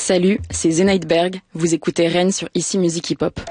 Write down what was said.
Salut, c'est Zenaidberg, vous écoutez Rennes sur Ici Musique Hip Hop.